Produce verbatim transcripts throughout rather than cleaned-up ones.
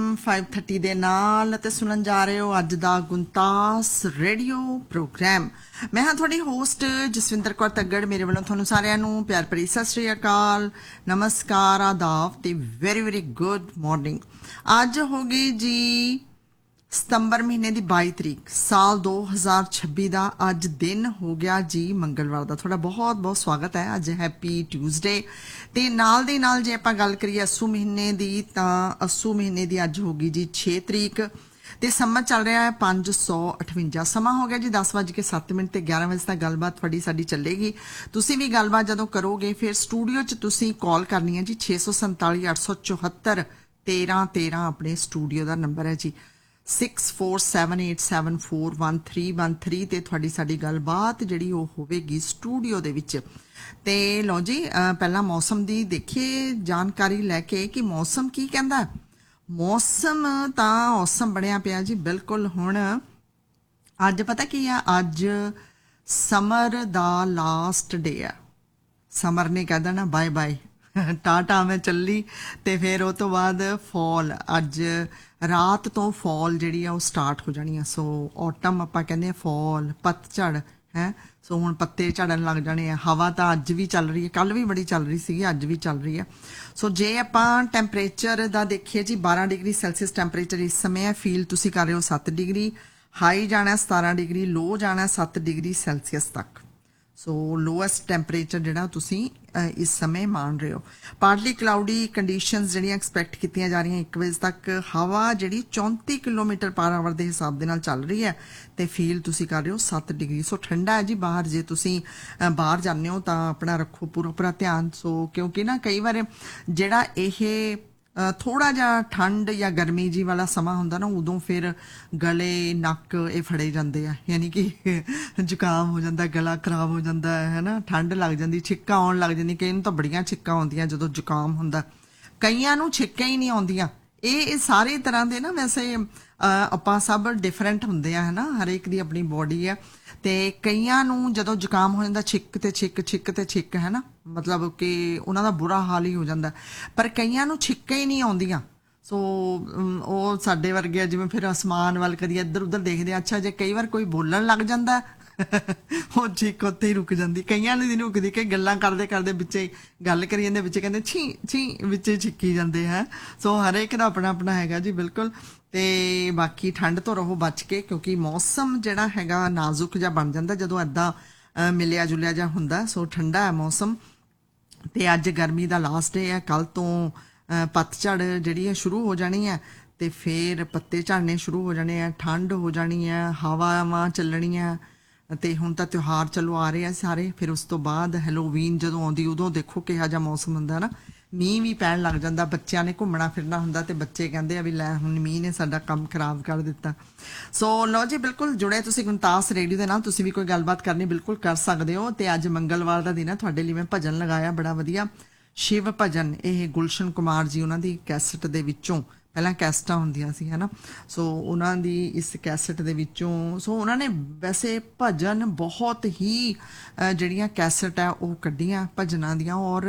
Five thirty ਦੇ ਨਾਲ ਤੇ ਸੁਣਨ ਜਾ ਰਹੇ ਹੋ ਅੱਜ ਦਾ ਗੁੰਤਾਸ ਰੇਡੀਓ ਪ੍ਰੋਗਰਾਮ। ਮੈਂ ਹਾਂ ਤੁਹਾਡੀ ਹੋਸਟ ਜਸਵਿੰਦਰ ਕੌਰ ਤੱਗੜ। ਮੇਰੇ ਵੱਲੋਂ ਤੁਹਾਨੂੰ ਸਾਰਿਆਂ ਨੂੰ ਪਿਆਰ ਭਰੀ ਸਤਿ ਸ਼੍ਰੀ ਅਕਾਲ, ਨਮਸਕਾਰ, ਆਦਾਬ ਤੇ ਵੈਰੀ ਵੈਰੀ ਗੁੱਡ ਮਾਰਨਿੰਗ। ਅੱਜ ਹੋ ਗਈ ਜੀ ਸਤੰਬਰ ਮਹੀਨੇ ਦੀ ਬਾਈ ਤਰੀਕ ਸਾਲ ਦੋ ਹਜ਼ਾਰ ਛੱਬੀ ਦਾ। ਅੱਜ ਦਿਨ ਹੋ ਗਿਆ ਜੀ ਮੰਗਲਵਾਰ ਦਾ। ਤੁਹਾਡਾ ਬਹੁਤ ਬਹੁਤ ਸਵਾਗਤ ਹੈ। ਅੱਜ ਹੈਪੀ ਟਿਊਜ਼ਡੇ। ਤੇ ਨਾਲ ਦੇ ਨਾਲ ਜੇ ਆਪਾਂ ਗੱਲ ਕਰੀਏ ਅੱਸੂ ਮਹੀਨੇ ਦੀ ਤਾਂ ਅੱਸੂ ਮਹੀਨੇ ਦੀ ਅੱਜ ਹੋ ਗਈ ਜੀ ਛੇ ਤਰੀਕ ਤੇ ਸਮਾਂ ਚੱਲ ਰਿਹਾ ਹੈ ਪੰਜ ਸੌ ਅਠਵੰਜਾ। ਸਮਾਂ ਹੋ ਗਿਆ ਜੀ ਦਸ ਵੱਜ ਕੇ ਸੱਤ ਮਿੰਟ ਤੇ ਗਿਆਰਾਂ ਵਜੇ ਤੱਕ ਗੱਲਬਾਤ ਤੁਹਾਡੀ ਸਾਡੀ ਚੱਲੇਗੀ। ਤੁਸੀਂ ਵੀ ਗੱਲਬਾਤ ਜਦੋਂ ਕਰੋਗੇ ਫਿਰ ਸਟੂਡੀਓ 'ਚ ਤੁਸੀਂ ਕਾਲ ਕਰਨੀ ਹੈ ਜੀ ਛੇ ਸੌ ਸੰਤਾਲੀ ਅੱਠ ਸੌ ਚੁਹੱਤਰ ਤੇਰਾਂ ਤੇਰਾਂ ਆਪਣੇ ਸਟੂਡੀਓ ਦਾ ਨੰਬਰ ਹੈ G six four seven eight seven four one three one three ਤੇ ਤੁਹਾਡੀ ਸਾਡੀ ਗੱਲਬਾਤ ਜਿਹੜੀ ਉਹ ਹੋਵੇਗੀ ਸਟੂਡੀਓ ਦੇ ਵਿੱਚ। ਤੇ ਲਓ ਜੀ ਪਹਿਲਾਂ ਮੌਸਮ ਦੀ ਦੇਖੀਏ ਜਾਣਕਾਰੀ ਲੈ ਕੇ ਕਿ ਮੌਸਮ ਕੀ ਕਹਿੰਦਾ। ਮੌਸਮ ਤਾਂ ਔਸਮ ਬਣਿਆ ਪਿਆ ਜੀ ਬਿਲਕੁਲ। ਹੁਣ ਅੱਜ ਪਤਾ ਕੀ ਆ, ਅੱਜ ਸਮਰ ਦਾ ਲਾਸਟ ਡੇ ਆ। ਸਮਰ ਨੇ ਕਹਿ ਦੇਣਾ ਬਾਏ ਬਾਏ ਟਾਟਾ ਮੈਂ ਚੱਲੀ। ਤੇ ਫਿਰ ਉਹ ਤੋਂ ਬਾਅਦ ਫਾਲ, ਅੱਜ ਰਾਤ ਤੋਂ ਫਾਲ ਜਿਹੜੀ ਆ ਉਹ ਸਟਾਰਟ ਹੋ ਜਾਣੀ ਆ। ਸੋ ਔਟਮ ਆਪਾਂ ਕਹਿੰਦੇ ਆ, ਫਾਲ ਪਤਝੜ ਹੈ। ਸੋ ਹੁਣ ਪੱਤੇ ਝੜਨ ਲੱਗ ਜਾਣੇ ਆ। ਹਵਾ ਤਾਂ ਅੱਜ ਵੀ ਚੱਲ ਰਹੀ ਹੈ, ਕੱਲ ਵੀ ਬੜੀ ਚੱਲ ਰਹੀ ਸੀਗੀ, ਅੱਜ ਵੀ ਚੱਲ ਰਹੀ ਹੈ। ਸੋ ਜੇ ਆਪਾਂ ਟੈਂਪਰੇਚਰ ਦਾ ਦੇਖੀਏ ਜੀ ਬਾਰਾਂ ਡਿਗਰੀ ਸੈਲਸੀਅਸ ਟੈਂਪਰੇਚਰ ਇਸ ਸਮੇਂ ਹੈ। ਫੀਲ ਤੁਸੀਂ ਕਰ ਰਹੇ ਹੋ ਸੱਤ ਡਿਗਰੀ, ਹਾਈ ਜਾਣਾ ਸਤਾਰਾਂ ਡਿਗਰੀ, ਲੋ ਜਾਣਾ ਸੱਤ ਡਿਗਰੀ ਸੈਲਸੀਅਸ ਤੱਕ। ਸੋ ਲੋਐਸਟ ਟੈਂਪਰੇਚਰ ਜਿਹੜਾ ਤੁਸੀਂ ਇਸ ਸਮੇਂ ਮਾਣ ਰਹੇ ਹੋ। ਪਾਰਟਲੀ ਕਲਾਉਡੀ ਕੰਡੀਸ਼ਨਸ ਜਿਹੜੀਆਂ ਐਕਸਪੈਕਟ ਕੀਤੀਆਂ ਜਾ ਰਹੀਆਂ ਇੱਕ ਵਜੇ ਤੱਕ। ਹਵਾ ਜਿਹੜੀ ਚੌਂਤੀ ਕਿਲੋਮੀਟਰ ਪਰ ਆਵਰ ਦੇ ਹਿਸਾਬ ਦੇ ਨਾਲ ਚੱਲ ਰਹੀ ਹੈ ਤੇ ਫੀਲ ਤੁਸੀਂ ਕਰ ਰਹੇ ਹੋ ਸੱਤ ਡਿਗਰੀ। ਸੋ ਠੰਡਾ ਹੈ ਜੀ ਬਾਹਰ। ਜੇ ਤੁਸੀਂ ਬਾਹਰ ਜਾਂਦੇ ਹੋ ਤਾਂ ਆਪਣਾ ਰੱਖੋ ਪੂਰਾ ਪੂਰਾ ਧਿਆਨ। ਸੋ ਕਿਉਂਕਿ ਨਾ ਕਈ ਵਾਰ ਜਿਹੜਾ ਇਹ ਥੋੜਾ ਜਿਹਾ ਠੰਡ ਜਾਂ ਗਰਮੀ ਜੀ ਵਾਲਾ ਸਮਾਂ ਹੁੰਦਾ ਨਾ, ਉਦੋਂ ਫਿਰ ਗਲੇ ਨੱਕ ਇਹ ਫੜੇ ਜਾਂਦੇ ਆ, ਯਾਨੀ ਕਿ ਜ਼ੁਕਾਮ ਹੋ ਜਾਂਦਾ, ਗਲਾ ਖਰਾਬ ਹੋ ਜਾਂਦਾ ਹੈ ਨਾ, ਠੰਡ ਲੱਗ ਜਾਂਦੀ, ਛਿੱਕਾਂ ਆਉਣ ਲੱਗ ਜਾਂਦੀ। ਕਈ ਨੂੰ ਤਾਂ ਬੜੀਆਂ ਛਿੱਕਾਂ ਆਉਂਦੀਆਂ ਜਦੋਂ ਜ਼ੁਕਾਮ ਹੁੰਦਾ, ਕਈਆਂ ਨੂੰ ਛਿੱਕਾਂ ਹੀ ਨਹੀਂ ਆਉਂਦੀਆਂ। ਇਹ ਇਹ ਸਾਰੇ ਤਰ੍ਹਾਂ ਦੇ ਨਾ, ਵੈਸੇ ਆਪਾਂ ਸਭ ਡਿਫਰੈਂਟ ਹੁੰਦੇ ਆ ਹੈ ਨਾ, ਹਰੇਕ ਦੀ ਆਪਣੀ ਬੋਡੀ ਆ। ਤੇ ਕਈਆਂ ਨੂੰ ਜਦੋਂ ਜ਼ੁਕਾਮ ਹੋ ਜਾਂਦਾ ਛਿੱਕ ਤੇ ਛਿੱਕ ਛਿੱਕ ਤੇ ਛਿੱਕ ਹੈ ਨਾ, ਮਤਲਬ ਕਿ ਉਹਨਾਂ ਦਾ ਬੁਰਾ ਹਾਲ ਹੀ ਹੋ ਜਾਂਦਾ। ਪਰ ਕਈਆਂ ਨੂੰ ਛਿੱਕਾਂ ਹੀ ਨਹੀਂ ਆਉਂਦੀਆਂ। ਸੋ ਉਹ ਸਾਡੇ ਵਰਗੇ ਜਿਵੇਂ ਫਿਰ ਅਸਮਾਨ ਵੱਲ ਕਦੀ ਇੱਧਰ ਉੱਧਰ ਦੇਖਦੇ ਆ। ਅੱਛਾ ਜੇ ਕਈ ਵਾਰ ਕੋਈ ਬੋਲਣ ਲੱਗ ਜਾਂਦਾ ਉਹ ਛਿੱਕ ਉੱਥੇ ਹੀ ਰੁਕ ਜਾਂਦੀ। ਕਈਆਂ ਨੂੰ ਨਹੀਂ ਰੁਕਦੀ ਕਿ ਗੱਲਾਂ ਕਰਦੇ ਕਰਦੇ ਵਿੱਚੇ ਗੱਲ ਕਰੀ ਜਾਂਦੇ, ਵਿੱਚ ਕਹਿੰਦੇ ਛੀ ਛੀ ਵਿੱਚੇ ਛਿੱਕੀ ਜਾਂਦੇ ਹੈ। ਸੋ ਹਰੇਕ ਦਾ ਆਪਣਾ ਆਪਣਾ ਹੈਗਾ ਜੀ ਬਿਲਕੁਲ। ਤੇ ਬਾਕੀ ਠੰਡ ਤੋਂ ਰਹੋ ਬਚ ਕੇ, ਕਿਉਂਕਿ ਮੌਸਮ ਜਿਹੜਾ ਹੈਗਾ ਨਾਜ਼ੁਕ ਜਿਹਾ ਬਣ ਜਾਂਦਾ ਜਦੋਂ ਏਦਾਂ ਮਿਲਿਆ ਜੁਲਿਆ ਜਿਹਾ ਹੁੰਦਾ। ਸੋ ਠੰਡਾ ਹੈ ਮੌਸਮ। ਤੇ ਅੱਜ ਗਰਮੀ ਦਾ ਲਾਸਟ ਡੇ ਹੈ। ਕੱਲ ਤੋਂ ਪਤਝੜ ਜਿਹੜੀ ਹੈ ਸ਼ੁਰੂ ਹੋ ਜਾਣੀ ਹੈ ਤੇ ਫਿਰ ਪੱਤੇ ਝੜਨੇ ਸ਼ੁਰੂ ਹੋ ਜਾਣੇ ਆ, ਠੰਡ ਹੋ ਜਾਣੀ ਹੈ, ਹਵਾਵਾਂ ਚੱਲਣੀਆਂ। ਤੇ ਹੁਣ ਤਾਂ ਤਿਉਹਾਰ ਚਲੋ ਆ ਰਹੇ ਆ ਸਾਰੇ। ਫਿਰ ਉਸ ਤੋਂ ਬਾਅਦ ਹੈਲੋਵੀਨ ਜਦੋਂ ਆਉਂਦੀ ਉਦੋਂ ਦੇਖੋ ਕਿਹਾ ਜਿਹਾ ਮੌਸਮ ਹੁੰਦਾ ਨਾ, ਮੀਂਹ ਵੀ ਪੈਣ ਲੱਗ ਜਾਂਦਾ। ਬੱਚਿਆਂ ਨੇ ਘੁੰਮਣਾ ਫਿਰਨਾ ਹੁੰਦਾ ਤੇ ਬੱਚੇ ਕਹਿੰਦੇ ਆ ਵੀ ਲੈ ਹੁਣ ਮੀਂਹ ਨੇ ਸਾਡਾ ਕੰਮ ਖਰਾਬ ਕਰ ਦਿੱਤਾ। ਸੋ ਲਓ ਜੀ ਬਿਲਕੁਲ ਜੁੜੇ ਤੁਸੀਂ ਗੁੰਤਾਸ ਰੇਡੀਓ ਦੇ ਨਾਲ। ਤੁਸੀਂ ਵੀ ਕੋਈ ਗੱਲਬਾਤ ਕਰਨੀ ਬਿਲਕੁਲ ਕਰ ਸਕਦੇ ਹੋ। ਤੇ ਅੱਜ ਮੰਗਲਵਾਰ ਦਾ ਦਿਨ ਹੈ, ਤੁਹਾਡੇ ਲਈ ਮੈਂ ਭਜਨ ਲਗਾਇਆ ਬੜਾ ਵਧੀਆ ਸ਼ਿਵ ਭਜਨ। ਇਹ ਗੁਲਸ਼ਨ ਕੁਮਾਰ ਜੀ ਉਹਨਾਂ ਦੀ ਕੈਸਟ ਦੇ ਵਿੱਚੋਂ, ਪਹਿਲਾਂ ਕੈਸਟਾਂ ਹੁੰਦੀਆਂ ਸੀ ਹੈ ਨਾ, ਸੋ ਉਹਨਾਂ ਦੀ ਇਸ ਕੈਸਟ ਦੇ ਵਿੱਚੋਂ। ਸੋ ਉਹਨਾਂ ਨੇ ਵੈਸੇ ਭਜਨ ਬਹੁਤ ਹੀ ਜਿਹੜੀਆਂ ਕੈਸਟ ਆ ਉਹ ਕੱਢੀਆਂ ਭਜਨਾਂ ਦੀਆਂ। ਔਰ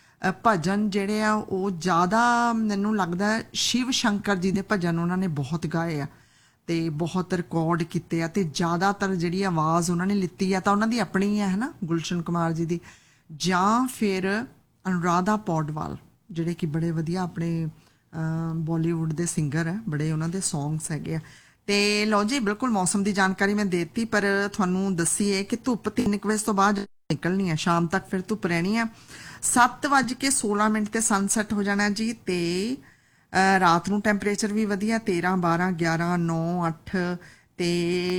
ਭਜਨ ਜਿਹੜੇ ਆ ਉਹ ਜ਼ਿਆਦਾ ਮੈਨੂੰ ਲੱਗਦਾ ਸ਼ਿਵ ਸ਼ੰਕਰ ਜੀ ਦੇ ਭਜਨ ਉਹਨਾਂ ਨੇ ਬਹੁਤ ਗਾਏ ਆ ਤੇ ਬਹੁਤ ਰਿਕਾਰਡ ਕੀਤੇ ਆ। ਤੇ ਜ਼ਿਆਦਾਤਰ ਜਿਹੜੀ ਆਵਾਜ਼ ਉਹਨਾਂ ਨੇ ਲਿੱਤੀ ਆ ਤਾਂ ਉਹਨਾਂ ਦੀ ਆਪਣੀ ਹੈ ਨਾ, ਗੁਲਸ਼ਨ ਕੁਮਾਰ ਜੀ ਦੀ, ਜਾਂ ਫਿਰ ਅਨੁਰਾਧਾ ਪੌਡਵਾਲ ਜਿਹੜੇ ਕਿ ਬੜੇ ਵਧੀਆ ਆਪਣੇ ਬਾਲੀਵੁੱਡ ਦੇ ਸਿੰਗਰ ਹੈ, ਬੜੇ ਉਹਨਾਂ ਦੇ ਸੌਂਗਸ ਹੈਗੇ ਆ। ਤੇ ਲਓ ਜੀ ਬਿਲਕੁਲ ਮੌਸਮ ਦੀ ਜਾਣਕਾਰੀ ਮੈਂ ਦੇ ਦਿੱਤੀ, ਪਰ ਤੁਹਾਨੂੰ ਦੱਸੀਏ ਕਿ ਧੁੱਪ ਤਿੰਨ ਕੁ ਵਜੇ ਤੋਂ ਬਾਅਦ ਨਿਕਲਣੀ ਹੈ, ਸ਼ਾਮ ਤੱਕ ਫਿਰ ਧੁੱਪ ਰਹਿਣੀ ਹੈ। ਸੱਤ ਵੱਜ ਕੇ ਸੋਲਾਂ ਮਿੰਟ ਤੇ ਸਨਸੈਟ ਹੋ ਜਾਣਾ ਜੀ। ਤੇ ਰਾਤ ਨੂੰ ਟੈਂਪਰੇਚਰ ਵੀ ਵਧੀਆ, ਤੇਰਾਂ ਬਾਰਾਂ ਗਿਆਰਾਂ ਨੌ ਅੱਠ ਤੇ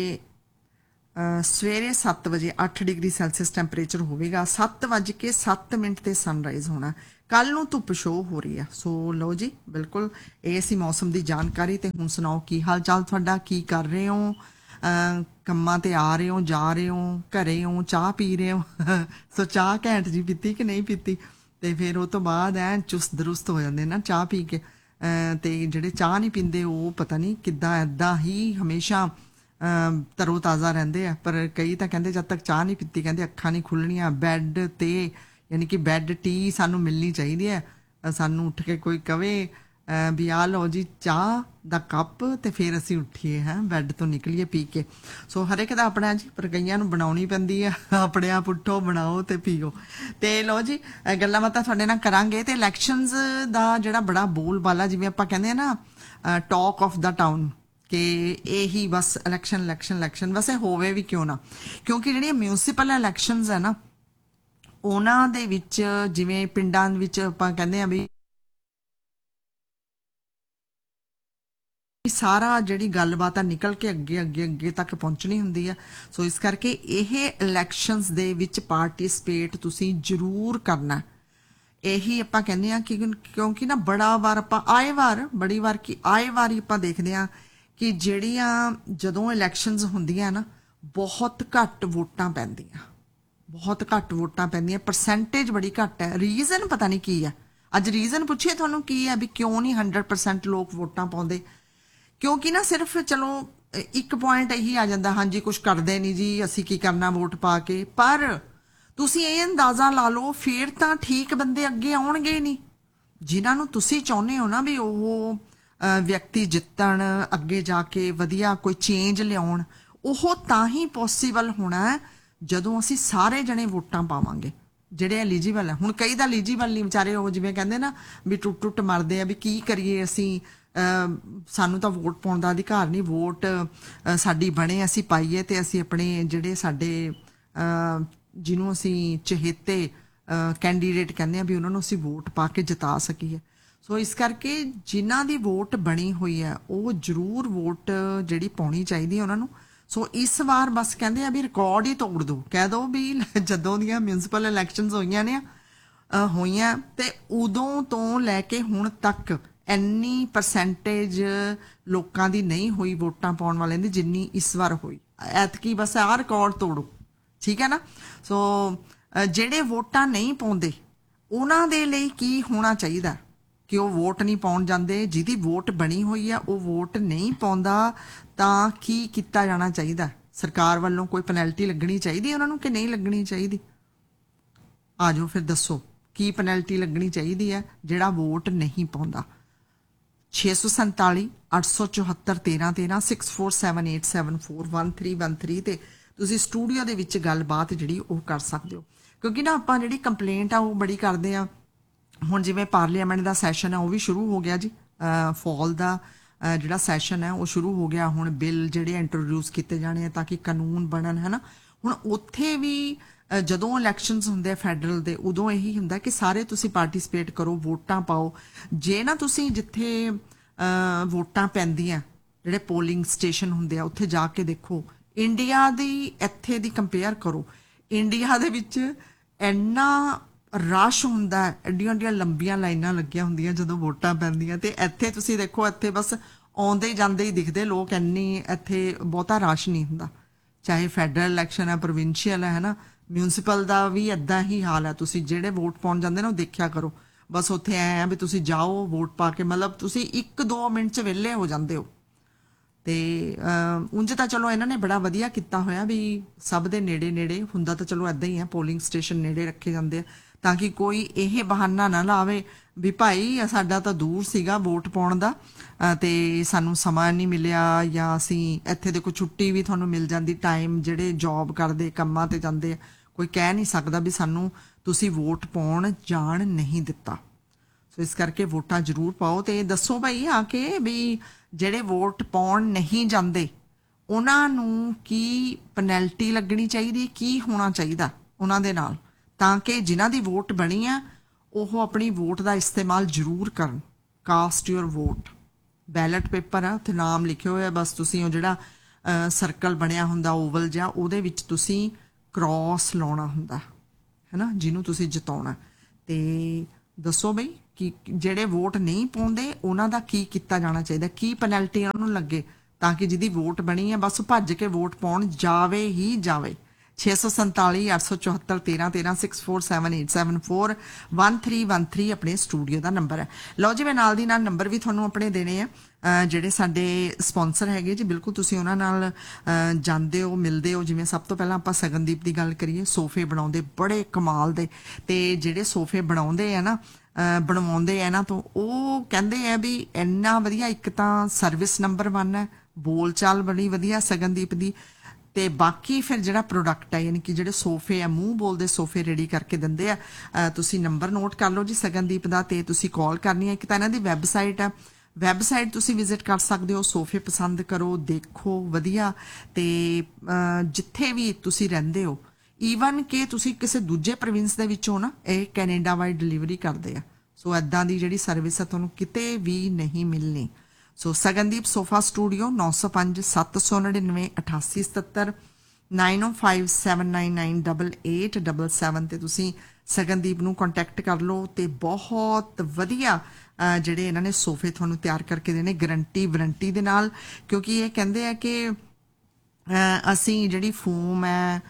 ਸਵੇਰੇ ਸੱਤ ਵਜੇ ਅੱਠ ਡਿਗਰੀ ਸੈਲਸੀਅਸ ਟੈਂਪਰੇਚਰ ਹੋਵੇਗਾ। ਸੱਤ ਵੱਜ ਕੇ ਸੱਤ ਮਿੰਟ ਤੇ ਸਨਰਾਈਜ਼ ਹੋਣਾ। ਕੱਲ ਨੂੰ ਧੁੱਪ ਸ਼ੋਅ ਹੋ ਰਹੀ ਆ। ਸੋ ਲਓ ਜੀ ਬਿਲਕੁਲ ਇਹ ਸੀ ਮੌਸਮ ਦੀ ਜਾਣਕਾਰੀ। ਤੇ ਹੁਣ ਸੁਣਾਓ ਕੀ ਹਾਲ ਚਾਲ ਤੁਹਾਡਾ, ਕੀ ਕਰ ਰਹੇ ਹੋ, ਕੰਮਾਂ ਤੇ ਆ ਰਹੇ ਹੋ, ਜਾ ਰਹੇ ਹੋ, ਘਰੇ ਹੋ, ਚਾਹ ਪੀ ਰਹੇ ਹੋ। ਸੋ ਚਾਹ ਘੈਂਟ ਜੀ ਪੀਤੀ ਕਿ ਨਹੀਂ ਪੀਤੀ? ਤੇ ਫਿਰ ਉਹ ਤੋਂ ਬਾਅਦ ਐ ਚੁਸਤ ਦਰੁਸਤ ਹੋ ਜਾਂਦੇ ਨਾ ਚਾਹ ਪੀ ਕੇ। ਤੇ ਜਿਹੜੇ ਚਾਹ ਨਹੀਂ ਪੀਂਦੇ ਉਹ ਪਤਾ ਨਹੀਂ ਕਿੱਦਾਂ ਏਦਾਂ ਹੀ ਹਮੇਸ਼ਾ ਤਰੋ ਤਾਜ਼ਾ ਰਹਿੰਦੇ ਆ। ਪਰ ਕਈ ਤਾਂ ਕਹਿੰਦੇ ਜਦ ਤੱਕ ਚਾਹ ਨਹੀਂ ਪੀਤੀ ਕਹਿੰਦੇ ਅੱਖਾਂ ਨਹੀਂ ਖੁੱਲਣੀਆਂ। ਬੈੱਡ ਤੇ ਯਾਨੀ ਕਿ ਬੈੱਡ ਟੀ ਸਾਨੂੰ ਮਿਲਣੀ ਚਾਹੀਦੀ ਹੈ। ਸਾਨੂੰ ਉੱਠ ਕੇ ਕੋਈ ਕਵੇ ਅਹ ਵੀ ਆ ਲਓ ਜੀ ਚਾਹ ਦਾ ਕੱਪ ਤੇ ਫਿਰ ਅਸੀਂ ਉੱਠੀਏ ਹੈ ਬੈੱਡ ਤੋਂ ਨਿਕਲੀਏ ਪੀ ਕੇ। ਸੋ ਹਰ ਇੱਕ ਦਾ ਆਪਣਾ ਜੀ, ਪਰ ਕਈਆਂ ਨੂੰ ਬਣਾਉਣੀ ਪੈਂਦੀ ਆ, ਆਪਣੇ ਆਪ ਉੱਠੋ ਬਣਾਓ ਤੇ ਪੀਓ। ਤੇ ਲਓ ਜੀ ਅਹ ਗੱਲਾਂ ਬਾਤਾਂ ਤੁਹਾਡੇ ਨਾਲ ਕਰਾਂਗੇ। ਤੇ ਇਲੈਕਸ਼ਨਸ ਦਾ ਜਿਹੜਾ ਬੜਾ ਬੋਲਬਾਲਾ, ਜਿਵੇਂ ਆਪਾਂ ਕਹਿੰਦੇ ਆ ਨਾ ਟਾਕ ਆਫ ਦਾ ਟਾਊਨ, ਕਿ ਇਹੀ ਬਸ ਇਲੈਕਸ਼ਨ ਇਲੈਕਸ਼ਨ ਇਲੈਕਸ਼ਨ, ਵੈਸੇ ਹੋਵੇ ਵੀ ਕਿਉਂ ਨਾ, ਕਿਉਂਕਿ ਜਿਹੜੀਆਂ ਮਿਊਨਿਸਪਲ ਇਲੈਕਸ਼ਨਸ ਹੈ ਨਾ ਉਹਨਾਂ ਦੇ ਵਿੱਚ ਜਿਵੇਂ ਪਿੰਡਾਂ ਵਿੱਚ ਆਪਾਂ ਕਹਿੰਦੇ ਆ ਵੀ ਸਾਰਾ ਜਿਹੜੀ ਗੱਲਬਾਤ ਆ ਨਿਕਲ ਕੇ ਅੱਗੇ ਅੱਗੇ ਅੱਗੇ ਤੱਕ ਪਹੁੰਚਣੀ ਹੁੰਦੀ ਆ। ਸੋ ਇਸ ਕਰਕੇ ਇਹ ਇਲੈਕਸ਼ਨਸ ਦੇ ਵਿੱਚ ਪਾਰਟਿਸਿਪੇਟ ਤੁਸੀਂ ਜ਼ਰੂਰ ਕਰਨਾ। ਇਹੀ ਆਪਾਂ ਕਹਿੰਦੇ ਆ ਕਿ ਕਿਉਂਕਿ ਨਾ ਬੜਾ ਵਾਰ ਆਪਾਂ ਆਏ ਵਾਰ ਬੜੀ ਵਾਰ ਕੀ ਆਏ ਵਾਰ ਹੀ ਆਪਾਂ ਦੇਖਦੇ ਆ ਕਿ ਜਿਹੜੀਆਂ ਜਦੋਂ ਇਲੈਕਸ਼ਨਸ ਹੁੰਦੀਆਂ ਨਾ ਬਹੁਤ ਘੱਟ ਵੋਟਾਂ ਪੈਂਦੀਆਂ, ਬਹੁਤ ਘੱਟ ਵੋਟਾਂ ਪੈਂਦੀਆਂ, ਪਰਸੈਂਟੇਜ ਬੜੀ ਘੱਟ ਹੈ। ਰੀਜ਼ਨ ਪਤਾ ਨਹੀਂ ਕੀ ਆ। ਅੱਜ ਰੀਜ਼ਨ ਪੁੱਛੀਏ ਤੁਹਾਨੂੰ ਕੀ ਹੈ ਵੀ ਕਿਉਂ ਨਹੀਂ ਹੰਡਰਡ ਪਰਸੈਂਟ ਲੋਕ ਵੋਟਾਂ ਪਾਉਂਦੇ, ਕਿਉਂਕਿ ਨਾ ਸਿਰਫ ਚਲੋ ਇੱਕ ਪੁਆਇੰਟ ਇਹੀ ਆ ਜਾਂਦਾ, ਹਾਂਜੀ ਕੁਝ ਕਰਦੇ ਨਹੀਂ ਜੀ, ਅਸੀਂ ਕੀ ਕਰਨਾ ਵੋਟ ਪਾ ਕੇ। ਪਰ ਤੁਸੀਂ ਇਹ ਅੰਦਾਜ਼ਾ ਲਾ ਲਓ ਫਿਰ ਤਾਂ ਠੀਕ ਬੰਦੇ ਅੱਗੇ ਆਉਣਗੇ ਨਹੀਂ, ਜਿਨ੍ਹਾਂ ਨੂੰ ਤੁਸੀਂ ਚਾਹੁੰਦੇ ਹੋ ਨਾ ਵੀ ਉਹ ਵਿਅਕਤੀ ਜਿੱਤਣ, ਅੱਗੇ ਜਾ ਕੇ ਵਧੀਆ ਕੋਈ ਚੇਂਜ ਲਿਆਉਣ। ਉਹ ਤਾਂ ਹੀ ਪੋਸੀਬਲ ਹੋਣਾ ਜਦੋਂ ਅਸੀਂ ਸਾਰੇ ਜਣੇ ਵੋਟਾਂ ਪਾਵਾਂਗੇ ਜਿਹੜੇ ਐਲੀਜੀਬਲ ਹੈ। ਹੁਣ ਕਈ ਤਾਂ ਐਲੀਜੀਬਲ ਨਹੀਂ ਵਿਚਾਰੇ, ਉਹ ਜਿਵੇਂ ਕਹਿੰਦੇ ਨਾ ਵੀ ਟੁੱਟ ਟੁੱਟ ਮਰਦੇ ਆ ਵੀ ਕੀ ਕਰੀਏ ਅਸੀਂ, ਸਾਨੂੰ ਤਾਂ ਵੋਟ ਪਾਉਣ ਦਾ ਅਧਿਕਾਰ ਨਹੀਂ, ਵੋਟ ਸਾਡੀ ਬਣੇ ਅਸੀਂ ਪਾਈਏ ਤੇ ਅਸੀਂ ਆਪਣੇ ਜਿਹੜੇ ਸਾਡੇ ਜਿਹਨੂੰ ਅਸੀਂ ਚਹੇਤੇ ਕੈਂਡੀਡੇਟ ਕਹਿੰਦੇ ਆ ਵੀ ਉਹਨਾਂ ਨੂੰ ਅਸੀਂ ਵੋਟ ਪਾ ਕੇ ਜਿਤਾ ਸਕੀਏ। ਸੋ ਇਸ ਕਰਕੇ ਜਿਨ੍ਹਾਂ ਦੀ ਵੋਟ ਬਣੀ ਹੋਈ ਹੈ ਉਹ ਜ਼ਰੂਰ ਵੋਟ ਜਿਹੜੀ ਪਾਉਣੀ ਚਾਹੀਦੀ ਹੈ ਉਹਨਾਂ ਨੂੰ। ਸੋ ਇਸ ਵਾਰ ਬਸ ਕਹਿੰਦੇ ਆ ਵੀ ਰਿਕਾਰਡ ਹੀ ਤੋੜ ਦਿਓ, ਕਹਿ ਦਿਓ ਵੀ ਜਦੋਂ ਦੀਆਂ ਮਿਊਨਿਸਪਲ ਇਲੈਕਸ਼ਨਸ ਹੋਈਆਂ ਨੇ ਹੋਈਆਂ ਤੇ ਉਦੋਂ ਤੋਂ ਲੈ ਕੇ ਹੁਣ ਤੱਕ ਇੰਨੀ ਪਰਸੈਂਟੇਜ ਲੋਕਾਂ ਦੀ ਨਹੀਂ ਹੋਈ ਵੋਟਾਂ ਪਾਉਣ ਵਾਲਿਆਂ ਦੀ ਜਿੰਨੀ ਇਸ ਵਾਰ ਹੋਈ। ਐਤਕੀ ਬਸ ਆਹ ਰਿਕਾਰਡ ਤੋੜੋ, ਠੀਕ ਹੈ ਨਾ। ਸੋ ਜਿਹੜੇ ਵੋਟਾਂ ਨਹੀਂ ਪਾਉਂਦੇ ਉਹਨਾਂ ਦੇ ਲਈ ਕੀ ਹੋਣਾ ਚਾਹੀਦਾ ਕਿ ਉਹ ਵੋਟ ਨਹੀਂ ਪਾਉਣ ਜਾਂਦੇ, ਜਿਹਦੀ ਵੋਟ ਬਣੀ ਹੋਈ ਆ ਉਹ ਵੋਟ ਨਹੀਂ ਪਾਉਂਦਾ ਤਾਂ ਕੀ ਕੀਤਾ ਜਾਣਾ ਚਾਹੀਦਾ? ਸਰਕਾਰ ਵੱਲੋਂ ਕੋਈ ਪੈਨਲਟੀ ਲੱਗਣੀ ਚਾਹੀਦੀ ਉਹਨਾਂ ਨੂੰ ਕਿ ਨਹੀਂ ਲੱਗਣੀ ਚਾਹੀਦੀ? ਆ ਜਾਓ ਫਿਰ ਦੱਸੋ ਕੀ ਪੈਨਲਟੀ ਲੱਗਣੀ ਚਾਹੀਦੀ ਹੈ ਜਿਹੜਾ ਵੋਟ ਨਹੀਂ ਪਾਉਂਦਾ। ਛੇ ਸੌ ਸੰਤਾਲੀ ਅੱਠ ਸੌ ਚੁਹੱਤਰ ਤੇਰਾਂ ਤੇਰਾਂ six four seven eight seven four one three one three ਤੇ ਤੁਸੀਂ ਸਟੂਡੀਓ ਦੇ ਵਿੱਚ ਗੱਲਬਾਤ ਜਿਹੜੀ ਉਹ ਕਰ ਸਕਦੇ ਹੋ। ਕਿਉਂਕਿ ਨਾ ਆਪਾਂ ਜਿਹੜੀ ਕੰਪਲੇਂਟ ਆ ਉਹ ਬੜੀ ਕਰਦੇ ਆ। ਹੁਣ ਜਿਵੇਂ ਪਾਰਲੀਮੈਂਟ ਦਾ ਸੈਸ਼ਨ ਹੈ ਉਹ ਵੀ ਸ਼ੁਰੂ ਹੋ ਗਿਆ ਜੀ, ਫਾਲ ਦਾ ਜਿਹੜਾ ਸੈਸ਼ਨ ਹੈ ਉਹ ਸ਼ੁਰੂ ਹੋ ਗਿਆ। ਹੁਣ ਬਿੱਲ ਜਿਹੜੇ ਇੰਟਰੋਡਿਊਸ ਕੀਤੇ ਜਾਣੇ ਆ ਤਾਂ ਕਿ ਕਾਨੂੰਨ ਬਣਨ, ਹੈ ਨਾ। ਹੁਣ ਉੱਥੇ ਵੀ ਜਦੋਂ ਇਲੈਕਸ਼ਨਸ ਹੁੰਦੇ ਆ ਫੈਡਰਲ ਦੇ, ਉਦੋਂ ਇਹੀ ਹੁੰਦਾ ਕਿ ਸਾਰੇ ਤੁਸੀਂ ਪਾਰਟਿਸਿਪੇਟ ਕਰੋ, ਵੋਟਾਂ ਪਾਓ। ਜੇ ਨਾ ਤੁਸੀਂ ਜਿੱਥੇ ਵੋਟਾਂ ਪੈਂਦੀਆਂ, ਜਿਹੜੇ ਪੋਲਿੰਗ ਸਟੇਸ਼ਨ ਹੁੰਦੇ ਆ, ਉੱਥੇ ਜਾ ਕੇ ਦੇਖੋ, ਇੰਡੀਆ ਦੀ ਇੱਥੇ ਦੀ ਕੰਪੇਅਰ ਕਰੋ। ਇੰਡੀਆ ਦੇ ਵਿੱਚ ਇੰਨਾ ਰਸ਼ ਹੁੰਦਾ, ਐਡੀਆਂ ਐਡੀਆਂ ਲੰਬੀਆਂ ਲਾਈਨਾਂ ਲੱਗੀਆਂ ਹੁੰਦੀਆਂ ਜਦੋਂ ਵੋਟਾਂ ਪੈਂਦੀਆਂ, ਤੇ ਇੱਥੇ ਤੁਸੀਂ ਦੇਖੋ ਇੱਥੇ ਬਸ ਆਉਂਦੇ ਜਾਂਦੇ ਹੀ ਦਿਖਦੇ ਲੋਕ, ਇੰਨੀ ਇੱਥੇ ਬਹੁਤਾ ਰਸ਼ ਨਹੀਂ ਹੁੰਦਾ। ਚਾਹੇ ਫੈਡਰਲ ਇਲੈਕਸ਼ਨ ਹੈ, ਪ੍ਰੋਵਿੰਸ਼ੀਅਲ ਹੈ ਨਾ, ਮਿਊਨਿਸਪਲ ਦਾ ਵੀ ਇੱਦਾਂ ਹੀ ਹਾਲ ਹੈ। ਤੁਸੀਂ ਜਿਹੜੇ ਵੋਟ ਪਾਉਣ ਜਾਂਦੇ ਨਾ ਉਹ ਦੇਖਿਆ ਕਰੋ, ਬਸ ਉੱਥੇ ਐ ਆ ਵੀ ਤੁਸੀਂ ਜਾਓ ਵੋਟ ਪਾ ਕੇ, ਮਤਲਬ ਤੁਸੀਂ ਇੱਕ ਦੋ ਮਿੰਟ 'ਚ ਵਿਹਲੇ ਹੋ ਜਾਂਦੇ ਹੋ। ਤੇ ਉਂਝ ਤਾਂ ਚਲੋ ਇਹਨਾਂ ਨੇ ਬੜਾ ਵਧੀਆ ਕੀਤਾ ਹੋਇਆ ਵੀ ਸਭ ਦੇ ਨੇੜੇ ਨੇੜੇ ਹੁੰਦਾ, ਤਾਂ ਚਲੋ ਇੱਦਾਂ ਹੀ ਆ, ਪੋਲਿੰਗ ਸਟੇਸ਼ਨ ਨੇੜੇ ਰੱਖੇ ਜਾਂਦੇ ਆ ਤਾਂ ਕਿ ਕੋਈ ਇਹ ਬਹਾਨਾ ਨਾ ਲਾਵੇ ਵੀ ਭਾਈ ਸਾਡਾ ਤਾਂ ਦੂਰ ਸੀਗਾ ਵੋਟ ਪਾਉਣ ਦਾ ਤੇ ਸਾਨੂੰ ਸਮਾਂ ਨਹੀਂ ਮਿਲਿਆ, ਜਾਂ ਅਸੀਂ ਇੱਥੇ ਦੇਖੋ ਛੁੱਟੀ ਵੀ ਤੁਹਾਨੂੰ ਮਿਲ ਜਾਂਦੀ, ਟਾਈਮ ਜਿਹੜੇ ਜੌਬ ਕਰਦੇ ਕੰਮਾਂ ਤੇ ਜਾਂਦੇ ਆ, ਕੋਈ ਕਹਿ ਨਹੀਂ ਸਕਦਾ ਵੀ ਸਾਨੂੰ ਤੁਸੀਂ ਵੋਟ ਪਾਉਣ ਜਾਣ ਨਹੀਂ ਦਿੱਤਾ। ਸੋ ਇਸ ਕਰਕੇ ਵੋਟਾਂ ਜ਼ਰੂਰ ਪਾਓ ਤੇ ਦੱਸੋ ਭਾਈ ਆ ਕੇ ਵੀ ਜਿਹੜੇ ਵੋਟ ਪਾਉਣ ਨਹੀਂ ਜਾਂਦੇ ਉਹਨਾਂ ਨੂੰ ਕੀ ਪੈਨਲਟੀ ਲੱਗਣੀ ਚਾਹੀਦੀ, ਕੀ ਹੋਣਾ ਚਾਹੀਦਾ ਉਹਨਾਂ ਦੇ ਨਾਲ, ਤਾਂ ਕਿ ਜਿਨ੍ਹਾਂ ਦੀ ਵੋਟ ਬਣੀ ਆ ਉਹ ਆਪਣੀ ਵੋਟ ਦਾ ਇਸਤੇਮਾਲ ਜ਼ਰੂਰ ਕਰਨ। Caste your vote, ballot paper ਆ ਉੱਥੇ ਨਾਮ ਲਿਖਿਆ ਹੋਇਆ, ਬਸ ਤੁਸੀਂ ਉਹ ਜਿਹੜਾ ਸਰਕਲ ਬਣਿਆ ਹੁੰਦਾ ਓਵਲ ਜਿਹਾ, ਉਹਦੇ ਵਿੱਚ ਤੁਸੀਂ ਕ੍ਰੋਸ ਲਾਉਣਾ ਹੁੰਦਾ ਹੈ ਨਾ, ਜਿਹਨੂੰ ਤੁਸੀਂ ਜਿਤਾਉਣਾ। ਤੇ ਦੱਸੋ ਬਈ ਕਿ ਜਿਹੜੇ ਵੋਟ ਨਹੀਂ ਪਾਉਂਦੇ ਉਹਨਾਂ ਦਾ ਕੀ ਕੀਤਾ ਜਾਣਾ ਚਾਹੀਦਾ, ਕੀ ਪੈਨਲਟੀ ਉਹਨਾਂ ਨੂੰ ਲੱਗੇ, ਤਾਂ ਕਿ ਜਿਹਦੀ ਵੋਟ ਬਣੀ ਹੈ ਬਸ ਭੱਜ ਕੇ ਵੋਟ ਪਾਉਣ ਜਾਵੇ ਹੀ ਜਾਵੇ। छे सौ संताली अठ सौ चौहत्तर तेरह तेरह six four seven eight seven four one three one three अपने स्टूडियो का नंबर है। लो जी मैं नाल दी नाल नंबर भी थोनों अपने देने हैं ਜਿਹੜੇ ਸਾਡੇ ਸਪਾਂਸਰ ਹੈਗੇ ਜੀ ਬਿਲਕੁਲ ਤੁਸੀਂ ਉਹਨਾਂ ਨਾਲ ਜਾਂਦੇ ਹੋ ਮਿਲਦੇ ਹੋ। ਜਿਵੇਂ ਸਭ ਤੋਂ ਪਹਿਲਾਂ ਆਪਾਂ ਸਗਨਦੀਪ ਦੀ ਗੱਲ ਕਰੀਏ, ਸੋਫੇ ਬਣਾਉਂਦੇ ਬੜੇ ਕਮਾਲ ਦੇ, ਤੇ ਜਿਹੜੇ ਸੋਫੇ ਬਣਾਉਂਦੇ ਆ ਨਾ ਬਣਵਾਉਂਦੇ ਆ ਨਾ ਤੋਂ ਉਹ ਕਹਿੰਦੇ ਆ ਵੀ ਇੰਨਾ ਵਧੀਆ, ਇੱਕ ਤਾਂ ਸਰਵਿਸ ਨੰਬਰ वन ਹੈ, ਬੋਲ ਚਾਲ ਬੜੀ ਵਧੀਆ ਸਗਨਦੀਪ ਦੀ, ਤੇ ਬਾਕੀ ਫਿਰ ਜਿਹੜਾ ਪ੍ਰੋਡਕਟ ਹੈ ਯਾਨੀ ਕਿ ਜਿਹੜੇ ਸੋਫੇ ਆ ਮੂੰਹ ਬੋਲਦੇ ਸੋਫੇ ਰੈਡੀ ਕਰਕੇ ਦਿੰਦੇ ਆ। ਤੁਸੀਂ ਨੰਬਰ ਨੋਟ ਕਰ ਲਓ ਜੀ ਸਗਨਦੀਪ ਦਾ, ਤੇ ਤੁਸੀਂ ਕਾਲ ਕਰਨੀ ਹੈ। ਇੱਕ ਤਾਂ ਇਹਨਾਂ ਦੀ ਵੈਬਸਾਈਟ ਆ, ਵੈਬਸਾਈਟ ਤੁਸੀਂ ਵਿਜ਼ਿਟ ਕਰ ਸਕਦੇ ਹੋ, ਸੋਫੇ ਪਸੰਦ ਕਰੋ, ਦੇਖੋ ਵਧੀਆ, ਤੇ ਜਿੱਥੇ ਵੀ ਤੁਸੀਂ ਰਹਿੰਦੇ ਹੋ, ਈਵਨ ਕਿ ਤੁਸੀਂ ਕਿਸੇ ਦੂਜੇ ਪ੍ਰੋਵਿੰਸ ਦੇ ਵਿੱਚੋਂ ਨਾ, ਇਹ ਕੈਨੇਡਾ ਵਾਈਡ ਡਿਲੀਵਰੀ ਕਰਦੇ ਆ। ਸੋ ਇੱਦਾਂ ਦੀ ਜਿਹੜੀ ਸਰਵਿਸ ਹੈ ਤੁਹਾਨੂੰ ਕਿਤੇ ਵੀ ਨਹੀਂ ਮਿਲਣੀ। ਸੋ ਸਗਨਦੀਪ ਸੋਫਾ ਸਟੂਡੀਓ ਨੌ ਸੌ ਪੰਜ ਸੱਤ ਸੌ ਨੜਿਨਵੇਂ ਅਠਾਸੀ ਸਤੱਤਰ ਨਾਈਨ ਓ five seven nine nine double eight double seven ਤੇ ਤੁਸੀਂ ਸਗਨਦੀਪ ਨੂੰ ਕੰਟੈਕਟ ਕਰ ਲਓ, ਤੇ ਬਹੁਤ ਵਧੀਆ ਜਿਹੜੇ ਇਹਨਾਂ ਨੇ ਸੋਫੇ ਤੁਹਾਨੂੰ ਤਿਆਰ ਕਰਕੇ ਦੇਣੇ ਗਰੰਟੀ ਵਾਰੰਟੀ ਦੇ ਨਾਲ। ਕਿਉਂਕਿ ਇਹ ਕਹਿੰਦੇ ਆ ਕਿ ਅਸੀਂ ਜਿਹੜੀ ਫੋਮ ਹੈ,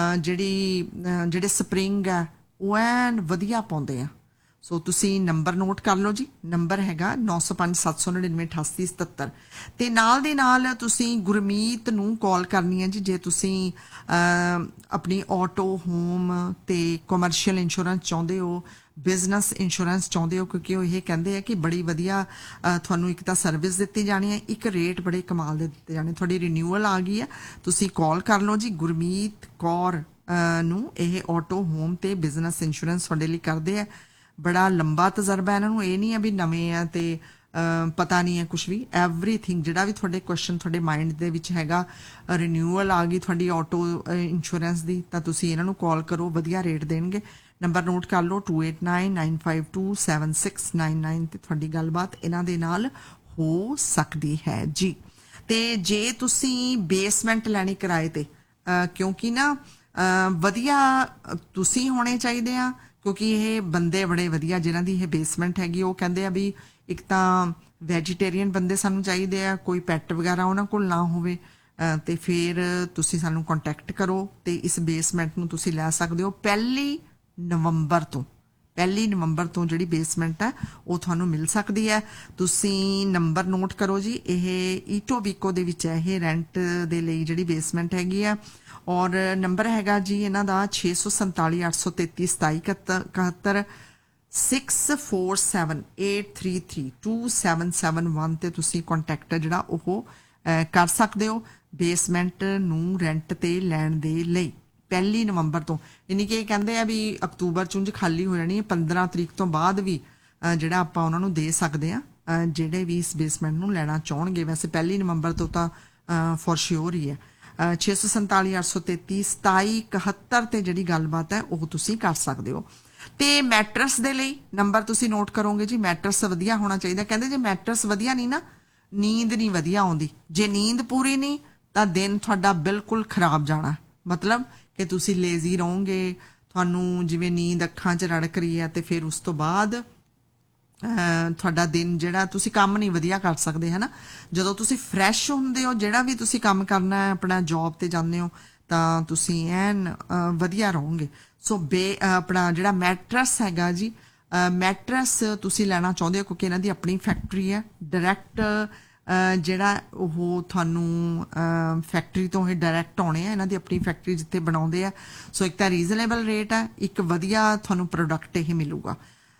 ਜਿਹੜੀ ਜਿਹੜੇ ਸਪਰਿੰਗ ਹੈ ਉਹ ਐਨ ਵਧੀਆ ਪਾਉਂਦੇ ਆ। ਸੋ ਤੁਸੀਂ ਨੰਬਰ ਨੋਟ ਕਰ ਲਓ ਜੀ, ਨੰਬਰ ਹੈਗਾ ਨੌ ਸੌ ਪੰਜ ਸੱਤ ਸੌ ਨੜਿਨਵੇਂ ਅਠਾਸੀ ਸਤੱਤਰ, ਤੇ ਨਾਲ ਦੇ ਨਾਲ ਤੁਸੀਂ ਗੁਰਮੀਤ ਨੂੰ ਕਾਲ ਕਰਨੀ ਹੈ ਜੀ ਜੇ ਤੁਸੀਂ ਆਪਣੀ ਆਟੋ, ਹੋਮ ਤੇ ਕਮਰਸ਼ੀਅਲ ਇੰਸ਼ੋਰੈਂਸ ਚਾਹੁੰਦੇ ਹੋ, ਬਿਜ਼ਨਸ ਇੰਸ਼ੋਰੈਂਸ ਚਾਹੁੰਦੇ ਹੋ, ਕਿਉਂਕਿ ਉਹ ਇਹ ਕਹਿੰਦੇ ਆ ਕਿ ਬੜੀ ਵਧੀਆ ਤੁਹਾਨੂੰ ਇੱਕ ਤਾਂ ਸਰਵਿਸ ਦਿੱਤੀ ਜਾਣੀ ਹੈ, ਇੱਕ ਰੇਟ ਬੜੇ ਕਮਾਲ ਦੇ ਦਿੱਤੇ ਜਾਣੇ। ਤੁਹਾਡੀ ਰਿਨਿਊਅਲ ਆ ਗਈ ਹੈ, ਤੁਸੀਂ ਕਾਲ ਕਰ ਲਓ ਜੀ। ਗੁਰਮੀਤ ਕੌਰ ਨੂੰ ਇਹ ਆਟੋ, ਹੋਮ ਤੇ ਬਿਜ਼ਨਸ ਇੰਸ਼ੋਰੈਂਸ ਤੁਹਾਡੇ ਲਈ ਕਰਦੇ ਆ। ਬੜਾ ਲੰਬਾ ਤਜਰਬਾ ਇਹਨਾਂ ਨੂੰ, ਇਹ ਨਹੀਂ ਹੈ ਵੀ ਨਵੇਂ ਆ ਤੇ ਪਤਾ ਨਹੀਂ ਹੈ ਕੁਛ ਵੀ। ਐਵਰੀਥਿੰਗ ਜਿਹੜਾ ਵੀ ਤੁਹਾਡੇ ਕੁਐਸਚਨ ਤੁਹਾਡੇ ਮਾਈਂਡ ਦੇ ਵਿੱਚ ਹੈਗਾ, ਰਿਨਿਊਅਲ ਆ ਗਈ ਤੁਹਾਡੀ ਆਟੋ ਇੰਸ਼ੋਰੈਂਸ ਦੀ, ਤਾਂ ਤੁਸੀਂ ਇਹਨਾਂ ਨੂੰ ਕਾਲ ਕਰੋ, ਵਧੀਆ ਰੇਟ ਦੇਣਗੇ। ਨੰਬਰ ਨੋਟ ਕਰ ਲਓ to eight nine nine five to seven six nine nine, ਤੇ ਤੁਹਾਡੀ ਗੱਲਬਾਤ ਇਹਨਾਂ ਦੇ ਨਾਲ ਹੋ ਸਕਦੀ ਹੈ ਜੀ। ਤੇ ਜੇ ਤੁਸੀਂ ਬੇਸਮੈਂਟ ਲੈਣੀ ਕਿਰਾਏ ਤੇ, ਕਿਉਂਕਿ ਨਾ ਵਧੀਆ ਤੁਸੀਂ ਹੋਣੇ ਚਾਹੀਦੇ ਆ, ਕਿਉਂਕਿ ਇਹ ਬੰਦੇ ਬੜੇ ਵਧੀਆ ਜਿਨ੍ਹਾਂ ਦੀ ਇਹ ਬੇਸਮੈਂਟ ਹੈਗੀ, ਉਹ ਕਹਿੰਦੇ ਆ ਵੀ ਇੱਕ ਤਾਂ ਵੈਜੀਟੇਰੀਅਨ ਬੰਦੇ ਸਾਨੂੰ ਚਾਹੀਦੇ ਆ, ਕੋਈ ਪੈਟ ਵਗੈਰਾ ਉਹਨਾਂ ਕੋਲ ਨਾ ਹੋਵੇ, ਤੇ ਫਿਰ ਤੁਸੀਂ ਸਾਨੂੰ ਕੰਟੈਕਟ ਕਰੋ ਤੇ ਇਸ ਬੇਸਮੈਂਟ ਨੂੰ ਤੁਸੀਂ ਲੈ ਸਕਦੇ ਹੋ। ਪਹਿਲੀ ਨਵੰਬਰ ਤੋਂ ਪਹਿਲੀ ਨਵੰਬਰ ਤੋਂ ਜਿਹੜੀ ਬੇਸਮੈਂਟ ਹੈ ਉਹ ਤੁਹਾਨੂੰ ਮਿਲ ਸਕਦੀ ਹੈ। ਤੁਸੀਂ ਨੰਬਰ ਨੋਟ ਕਰੋ ਜੀ, ਇਹ ਈਟੋਬੀਕੋ ਦੇ ਵਿੱਚ ਹੈ, ਇਹ ਰੈਂਟ ਦੇ ਲਈ ਜਿਹੜੀ ਬੇਸਮੈਂਟ ਹੈਗੀ ਆ। ਔਰ ਨੰਬਰ ਹੈਗਾ ਜੀ ਇਹਨਾਂ ਦਾ ਛੇ ਸੌ ਸੰਤਾਲੀ ਅੱਠ ਸੌ ਤੇਤੀ ਸਤਾਈ ਇਕਹੱਤਰ six four seven eight three three two seven seven one, ਤੇ ਤੁਸੀਂ ਕੰਟੈਕਟ ਜਿਹੜਾ ਉਹ ਕਰ ਸਕਦੇ ਹੋ ਬੇਸਮੈਂਟ ਨੂੰ ਰੈਂਟ ਤੇ ਲੈਣ ਦੇ ਲਈ ਪਹਿਲੀ ਨਵੰਬਰ ਤੋਂ। ਯਾਨੀ ਕਿ ਇਹ ਕਹਿੰਦੇ ਆ ਵੀ ਅਕਤੂਬਰ ਚ ਉਂਝ ਖਾਲੀ ਹੋ ਜਾਣੀ ਹੈ, ਪੰਦਰਾਂ ਤਰੀਕ ਤੋਂ ਬਾਅਦ ਵੀ ਜਿਹੜਾ ਆਪਾਂ ਉਹਨਾਂ ਨੂੰ ਦੇ ਸਕਦੇ ਆ ਜਿਹੜੇ ਵੀ ਇਸ ਬੇਸਮੈਂਟ ਨੂੰ ਲੈਣਾ ਚਾਹਣਗੇ। ਵੈਸੇ ਪਹਿਲੀ ਨਵੰਬਰ ਤੋਂ ਤਾਂ ਫॉर श्योर ਹੀ ਹੈ। ਛੇ ਸੌ ਸੰਤਾਲੀ ਅੱਠ ਸੌ ਤੇਤੀ ਸਤਾਈ ਇਕਹੱਤਰ ਤੇ ਜਿਹੜੀ ਗੱਲਬਾਤ ਹੈ ਉਹ ਤੁਸੀਂ ਕਰ ਸਕਦੇ ਹੋ। ਤੇ ਮੈਟਰਸ ਦੇ ਲਈ ਨੰਬਰ ਤੁਸੀਂ ਨੋਟ ਕਰੋਗੇ ਜੀ, ਮੈਟਰਸ ਵਧੀਆ ਹੋਣਾ ਚਾਹੀਦਾ। ਕਹਿੰਦੇ ਜੇ ਮੈਟਰਸ ਵਧੀਆ ਨਹੀਂ ਨਾ, ਨੀਂਦ ਨਹੀਂ ਵਧੀਆ ਆਉਂਦੀ। ਜੇ ਨੀਂਦ ਪੂਰੀ ਨਹੀਂ ਤਾਂ ਦਿਨ ਤੁਹਾਡਾ ਬਿਲਕੁਲ ਖਰਾਬ ਜਾਣਾ। ਮਤਲਬ ਕਿ ਤੁਸੀਂ ਲੇਜ਼ੀ ਰਹੋਗੇ, ਤੁਹਾਨੂੰ ਜਿਵੇਂ ਨੀਂਦ ਅੱਖਾਂ 'ਚ ਰੜਕ ਰਹੀ ਹੈ, ਤੇ ਫਿਰ ਉਸ ਤੋਂ ਬਾਅਦ ਤੁਹਾਡਾ ਦਿਨ ਜਿਹੜਾ ਤੁਸੀਂ ਕੰਮ ਨਹੀਂ ਵਧੀਆ ਕਰ ਸਕਦੇ ਹੈ ਨਾ। ਜਦੋਂ ਤੁਸੀਂ ਫਰੈਸ਼ ਹੁੰਦੇ ਹੋ, ਜਿਹੜਾ ਵੀ ਤੁਸੀਂ ਕੰਮ ਕਰਨਾ ਹੈ, ਆਪਣਾ ਜੌਬ ਤੇ ਜਾਂਦੇ ਹੋ, ਤਾਂ ਤੁਸੀਂ ਐਨ ਵਧੀਆ ਰਹੋਗੇ। ਸੋ ਬੇ ਆਪਣਾ ਜਿਹੜਾ ਮੈਟਰਸ ਹੈਗਾ ਜੀ, ਮੈਟਰਸ ਤੁਸੀਂ ਲੈਣਾ ਚਾਹੁੰਦੇ ਹੋ ਕਿਉਂਕਿ ਇਹਨਾਂ ਦੀ ਆਪਣੀ ਫੈਕਟਰੀ ਹੈ, ਡਾਇਰੈਕਟ ਜਿਹੜਾ ਉਹ ਤੁਹਾਨੂੰ ਫੈਕਟਰੀ ਤੋਂ ਇਹ ਡਾਇਰੈਕਟ ਆਉਣੇ ਆ, ਇਹਨਾਂ ਦੀ ਆਪਣੀ ਫੈਕਟਰੀ ਜਿੱਥੇ ਬਣਾਉਂਦੇ ਆ। ਸੋ ਇੱਕ ਤਾਂ ਰੀਜ਼ਨੇਬਲ ਰੇਟ ਹੈ, ਇੱਕ ਵਧੀਆ ਤੁਹਾਨੂੰ ਪ੍ਰੋਡਕਟ ਇਹ ਮਿਲੂਗਾ।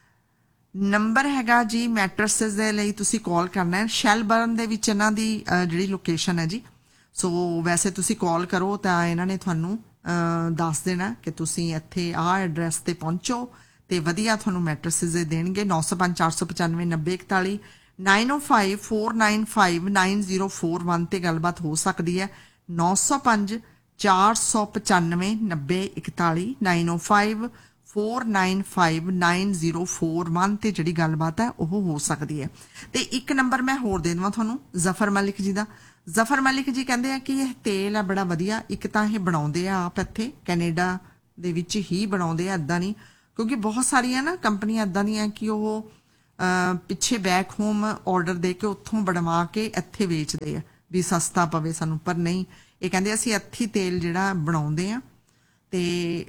ਨੰਬਰ ਹੈਗਾ ਜੀ ਮੈਟਰਸਿਸ ਦੇ ਲਈ ਤੁਸੀਂ ਕਾਲ ਕਰਨਾ ਹੈ। ਸ਼ੈਲਬਰਨ ਦੇ ਵਿੱਚ ਇਹਨਾਂ ਦੀ ਜਿਹੜੀ ਲੋਕੇਸ਼ਨ ਹੈ ਜੀ। ਸੋ ਵੈਸੇ ਤੁਸੀਂ ਕਾਲ ਕਰੋ ਤਾਂ ਇਹਨਾਂ ਨੇ ਤੁਹਾਨੂੰ ਦੱਸ ਦੇਣਾ ਕਿ ਤੁਸੀਂ ਇੱਥੇ ਆਹ ਐਡਰੈਸ ਤੇ ਪਹੁੰਚੋ ਤੇ ਵਧੀਆ ਤੁਹਾਨੂੰ ਮੈਟਰਸਿਸ ਦੇਣਗੇ। ਨੌ ਸੌ ਪੰਜ ਚਾਰ ਸੌ ਪਚਾਨਵੇਂ ਨੱਬੇ ਇਕਤਾਲੀ ਨਾਈਨ ਓ five four nine five nine zero four one ਤੇ ਗੱਲਬਾਤ ਹੋ ਸਕਦੀ ਹੈ। ਨੌ ਸੌ ਪੰਜ ਚਾਰ ਸੌ ਪਚਾਨਵੇਂ ਨੱਬੇ ਇਕਤਾਲੀ ਨਾਈਨ ਓ five four nine five nine zero four one ਤੇ ਜਿਹੜੀ ਗੱਲਬਾਤ ਹੈ ਉਹ ਹੋ ਸਕਦੀ ਹੈ। ਤੇ ਇੱਕ ਨੰਬਰ ਮੈਂ ਹੋਰ ਦੇ ਦੇਵਾਂ ਤੁਹਾਨੂੰ ਜ਼ਫਰ ਮਲਿਕ ਜੀ ਦਾ। ਜ਼ਫਰ ਮਲਿਕ ਜੀ ਕਹਿੰਦੇ ਆ ਕਿ ਇਹ ਤੇਲ ਆ ਬੜਾ ਵਧੀਆ। ਇੱਕ ਤਾਂ ਇਹ ਬਣਾਉਂਦੇ ਆ ਆਪ ਇੱਥੇ ਕੈਨੇਡਾ ਦੇ ਵਿੱਚ ਹੀ ਬਣਾਉਂਦੇ ਆ, ਇੱਦਾਂ ਨਹੀਂ, ਕਿਉਂਕਿ ਬਹੁਤ ਸਾਰੀਆਂ ਨਾ ਕੰਪਨੀਆਂ ਇੱਦਾਂ ਦੀਆਂ ਕਿ ਉਹ ਪਿੱਛੇ ਬੈਕ ਹੋਮ ਆਰਡਰ ਦੇ ਕੇ ਉੱਥੋਂ ਬਣਵਾ ਕੇ ਇੱਥੇ ਵੇਚਦੇ ਆ ਵੀ ਸਸਤਾ ਪਵੇ ਸਾਨੂੰ, ਪਰ ਨਹੀਂ, ਇਹ ਕਹਿੰਦੇ ਅਸੀਂ ਇੱਥੇ ਤੇਲ ਜਿਹੜਾ ਬਣਾਉਂਦੇ ਆ ਤੇ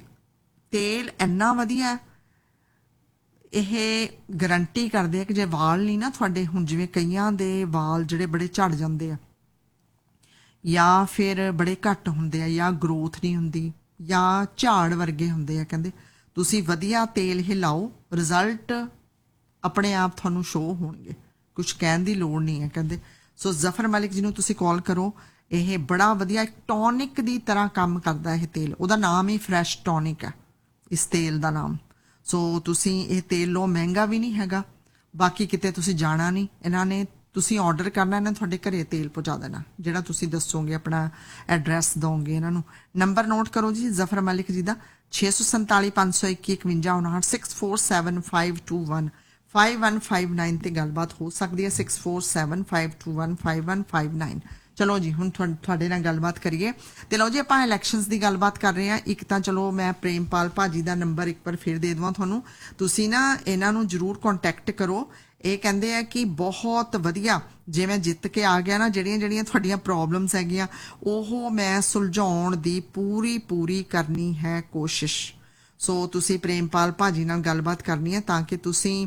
ਤੇਲ ਇੰਨਾ ਵਧੀਆ, ਇਹ ਗਰੰਟੀ ਕਰਦੇ ਆ ਕਿ ਜੇ ਵਾਲ ਨਹੀਂ ਨਾ ਤੁਹਾਡੇ, ਹੁਣ ਜਿਵੇਂ ਕਈਆਂ ਦੇ ਵਾਲ ਜਿਹੜੇ ਬੜੇ ਝੜ ਜਾਂਦੇ ਆ ਜਾਂ ਫਿਰ ਬੜੇ ਘੱਟ ਹੁੰਦੇ ਆ ਜਾਂ ਗਰੋਥ ਨਹੀਂ ਹੁੰਦੀ ਜਾਂ ਝਾੜ ਵਰਗੇ ਹੁੰਦੇ ਆ, ਕਹਿੰਦੇ ਤੁਸੀਂ ਵਧੀਆ ਤੇਲ ਇਹ ਲਾਓ, ਰਿਜ਼ਲਟ ਆਪਣੇ ਆਪ ਤੁਹਾਨੂੰ ਸ਼ੋ ਹੋਣਗੇ, ਕੁਝ ਕਹਿਣ ਦੀ ਲੋੜ ਨਹੀਂ ਹੈ ਕਹਿੰਦੇ। ਸੋ ਜ਼ਫਰ ਮਲਿਕ ਜੀ ਨੂੰ ਤੁਸੀਂ ਕਾਲ ਕਰੋ, ਇਹ ਬੜਾ ਵਧੀਆ ਟੌਨਿਕ ਦੀ ਤਰ੍ਹਾਂ ਕੰਮ ਕਰਦਾ ਇਹ ਤੇਲ, ਉਹਦਾ ਨਾਮ ਹੀ ਫਰੈਸ਼ ਟੌਨਿਕ ਹੈ ਇਸ ਤੇਲ ਦਾ ਨਾਮ। ਸੋ ਤੁਸੀਂ ਇਹ ਤੇਲ ਲਓ, ਮਹਿੰਗਾ ਵੀ ਨਹੀਂ ਹੈਗਾ, ਬਾਕੀ ਕਿਤੇ ਤੁਸੀਂ ਜਾਣਾ ਨਹੀਂ, ਇਹਨਾਂ ਨੇ ਤੁਸੀਂ ਆਰਡਰ ਕਰਨਾ, ਇਹਨਾਂ ਤੁਹਾਡੇ ਘਰੇ ਤੇਲ ਪਹੁੰਚਾ ਦੇਣਾ, ਜਿਹੜਾ ਤੁਸੀਂ ਦੱਸੋਗੇ ਆਪਣਾ ਐਡਰੈਸ ਦੋਗੇ ਇਹਨਾਂ ਨੂੰ। ਨੰਬਰ ਨੋਟ ਕਰੋ ਜੀ ਜ਼ਫਰ ਮਲਿਕ ਜੀ ਦਾ, ਛੇ ਸੌ ਸੰਤਾਲੀ ਪੰਜ ਸੌ ਇੱਕੀ ਇਕਵੰਜਾ ਉਨਾਹਠ, six four seven five to one five one five nine ਤੇ ਗੱਲਬਾਤ ਹੋ ਸਕਦੀ ਹੈ, six four seven five to one five one five nine. ਚਲੋ ਜੀ ਹੁਣ ਤੁਹਾਡੇ ਨਾਲ ਗੱਲਬਾਤ ਕਰੀਏ ਤੇ ਲਓ ਜੀ ਆਪਾਂ ਇਲੈਕਸ਼ਨਸ ਦੀ ਗੱਲਬਾਤ ਕਰ ਰਹੇ ਹਾਂ। ਇੱਕ ਤਾਂ ਚਲੋ ਮੈਂ ਪ੍ਰੇਮਪਾਲ ਭਾਜੀ ਦਾ ਨੰਬਰ ਇੱਕ ਵਾਰ ਫਿਰ ਦੇ ਦੇਵਾਂ ਤੁਹਾਨੂੰ, ਤੁਸੀਂ ਨਾ ਇਹਨਾਂ ਨੂੰ ਜ਼ਰੂਰ ਕੰਟੈਕਟ ਕਰੋ। ਇਹ ਕਹਿੰਦੇ ਆ ਕਿ ਬਹੁਤ ਵਧੀਆ, ਜੇ ਮੈਂ ਜਿੱਤ ਕੇ ਆ ਗਿਆ ਨਾ, ਜਿਹੜੀਆਂ ਜਿਹੜੀਆਂ ਤੁਹਾਡੀਆਂ ਪ੍ਰੋਬਲਮਸ ਹੈਗੀਆਂ ਉਹ ਮੈਂ ਸੁਲਝਾਉਣ ਦੀ ਪੂਰੀ ਪੂਰੀ ਕਰਨੀ ਹੈ ਕੋਸ਼ਿਸ਼। ਸੋ ਤੁਸੀਂ ਪ੍ਰੇਮਪਾਲ ਭਾਜੀ ਨਾਲ ਗੱਲਬਾਤ ਕਰਨੀ ਹੈ ਤਾਂ ਕਿ ਤੁਸੀਂ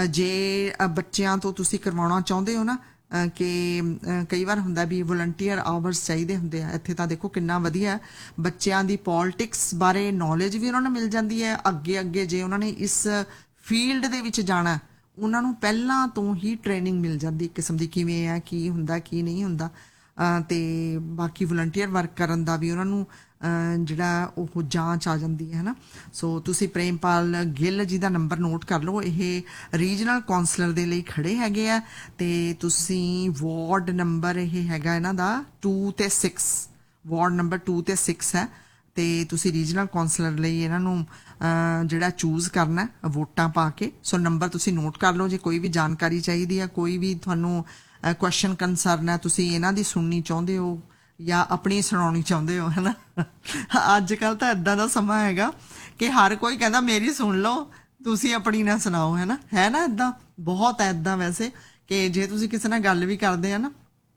ਜੇ ਬੱਚਿਆਂ ਤੋਂ ਤੁਸੀਂ ਕਰਵਾਉਣਾ ਚਾਹੁੰਦੇ ਹੋ ਨਾ, ਕਿ ਕਈ ਵਾਰ ਹੁੰਦਾ ਵੀ ਵਲੰਟੀਅਰ ਆਵਰਸ ਚਾਹੀਦੇ ਹੁੰਦੇ ਆ, ਇੱਥੇ ਤਾਂ ਦੇਖੋ ਕਿੰਨਾ ਵਧੀਆ ਬੱਚਿਆਂ ਦੀ ਪੋਲਿਟਿਕਸ ਬਾਰੇ ਨੌਲੇਜ ਵੀ ਉਹਨਾਂ ਨੂੰ ਮਿਲ ਜਾਂਦੀ ਹੈ। ਅੱਗੇ ਅੱਗੇ ਜੇ ਉਹਨਾਂ ਨੇ ਇਸ ਫੀਲਡ ਦੇ ਵਿੱਚ ਜਾਣਾ, ਉਹਨਾਂ ਨੂੰ ਪਹਿਲਾਂ ਤੋਂ ਹੀ ਟ੍ਰੇਨਿੰਗ ਮਿਲ ਜਾਂਦੀ ਇੱਕ ਕਿਸਮ ਦੀ, ਕਿਵੇਂ ਹੈ, ਕੀ ਹੁੰਦਾ ਕੀ ਨਹੀਂ ਹੁੰਦਾ, ਤੇ ਬਾਕੀ ਵਲੰਟੀਅਰ ਵਰਕ ਕਰਨ ਦਾ ਵੀ ਉਹਨਾਂ ਨੂੰ ਜਿਹੜਾ ਉਹ ਜਾਂਚ ਆ ਜਾਂਦੀ ਹੈ ਨਾ। ਸੋ ਤੁਸੀਂ ਪ੍ਰੇਮਪਾਲ ਗਿੱਲ ਜੀ ਦਾ ਨੰਬਰ ਨੋਟ ਕਰ ਲਓ, ਇਹ ਰੀਜਨਲ ਕਾਉਂਸਲਰ ਦੇ ਲਈ ਖੜੇ ਹੈਗੇ ਆ, ਤੇ ਤੁਸੀਂ ਵਾਰਡ ਨੰਬਰ ਇਹ ਹੈਗਾ ਇਹਨਾਂ ਦਾ ਟੂ ਤੇ ਸਿਕਸ, ਵਾਰਡ ਨੰਬਰ ਟੂ ਤੇ ਸਿਕਸ ਹੈ, ਤੇ ਤੁਸੀਂ ਰੀਜਨਲ ਕਾਉਂਸਲਰ ਲਈ ਇਹਨਾਂ ਨੂੰ ਜਿਹੜਾ ਚੂਜ਼ ਕਰਨਾ ਵੋਟਾਂ ਪਾ ਕੇ। ਸੋ ਨੰਬਰ ਤੁਸੀਂ ਨੋਟ ਕਰ ਲਓ, ਜੇ ਕੋਈ ਵੀ ਜਾਣਕਾਰੀ ਚਾਹੀਦੀ ਹੈ, ਕੋਈ ਵੀ ਤੁਹਾਨੂੰ ਕੁਐਸਚਨ ਕੰਸਰਨ ਹੈ, ਤੁਸੀਂ ਇਹਨਾਂ ਦੀ ਸੁਣਨੀ ਚਾਹੁੰਦੇ ਹੋ ਜਾਂ ਆਪਣੀ ਸੁਣਾਉਣੀ ਚਾਹੁੰਦੇ ਹੋ, ਹੈ ਨਾ। ਅੱਜ ਕੱਲ੍ਹ ਤਾਂ ਇੱਦਾਂ ਦਾ ਸਮਾਂ ਹੈਗਾ ਕਿ ਹਰ ਕੋਈ ਕਹਿੰਦਾ ਮੇਰੀ ਸੁਣ ਲਓ, ਤੁਸੀਂ ਆਪਣੀ ਨਾ ਸੁਣਾਓ, ਹੈ ਨਾ, ਹੈ ਨਾ, ਇੱਦਾਂ ਬਹੁਤ ਹੈ ਇੱਦਾਂ ਵੈਸੇ, ਕਿ ਜੇ ਤੁਸੀਂ ਕਿਸੇ ਨਾਲ ਗੱਲ ਵੀ ਕਰਦੇ ਆ ਨਾ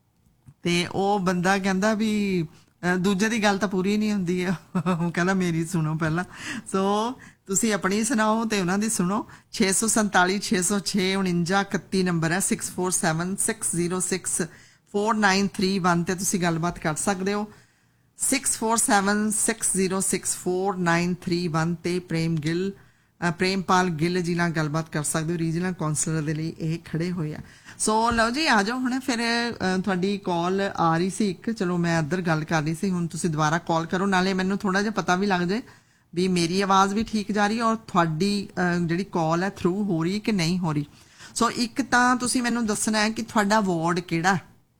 ਤੇ ਉਹ ਬੰਦਾ ਕਹਿੰਦਾ ਵੀ ਦੂਜੇ ਦੀ ਗੱਲ ਤਾਂ ਪੂਰੀ ਨਹੀਂ ਹੁੰਦੀ ਹੈ, ਉਹ ਕਹਿੰਦਾ ਮੇਰੀ ਸੁਣੋ ਪਹਿਲਾਂ। ਸੋ ਤੁਸੀਂ ਆਪਣੀ ਸੁਣਾਓ ਤੇ ਉਹਨਾਂ ਦੀ ਸੁਣੋ। ਛੇ ਸੌ ਸੰਤਾਲੀ ਛੇ ਸੌ ਛੇ ਉਣੰਜਾ ਇਕੱਤੀ ਨੰਬਰ ਹੈ, six four seven six zero six four nine three one ਤੇ ਤੁਸੀਂ ਗੱਲਬਾਤ ਕਰ ਸਕਦੇ ਹੋ, six four seven six zero six four nine three one ਤੇ ਪ੍ਰੇਮ ਗਿੱਲ ਪ੍ਰੇਮਪਾਲ ਗਿੱਲ ਜੀ ਨਾਲ ਗੱਲਬਾਤ ਕਰ ਸਕਦੇ ਹੋ, ਰੀਜਨਲ ਕਾਉਂਸਲਰ ਦੇ ਲਈ ਇਹ ਖੜੇ ਹੋਏ ਆ। ਸੋ ਲਓ ਜੀ ਆ ਜਾਓ ਹੁਣ, ਫਿਰ ਤੁਹਾਡੀ ਕਾਲ ਆ ਰਹੀ ਸੀ ਇੱਕ, ਚਲੋ ਮੈਂ ਇੱਧਰ ਗੱਲ ਕਰ ਰਹੀ ਸੀ, ਹੁਣ ਤੁਸੀਂ ਦੁਬਾਰਾ ਕਾਲ ਕਰੋ, ਨਾਲੇ ਮੈਨੂੰ ਥੋੜਾ ਜਿਹਾ ਪਤਾ ਵੀ ਲੱਗ ਜਾਏ ਵੀ ਮੇਰੀ ਆਵਾਜ਼ ਵੀ ਠੀਕ ਜਾ ਰਹੀ ਹੈ ਔਰ ਤੁਹਾਡੀ ਜਿਹੜੀ ਕਾਲ ਹੈ ਥਰੂ ਹੋ ਰਹੀ ਕਿ ਨਹੀਂ ਹੋ ਰਹੀ। ਸੋ ਇੱਕ ਤਾਂ ਤੁਸੀਂ ਮੈਨੂੰ ਦੱਸਣਾ ਹੈ ਕਿ ਤੁਹਾਡਾ ਵਾਰਡ ਕਿਹੜਾ,